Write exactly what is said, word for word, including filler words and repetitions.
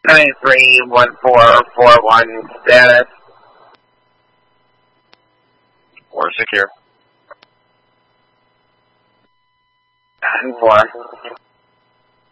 nine three one four four one status. We're secure. nine four.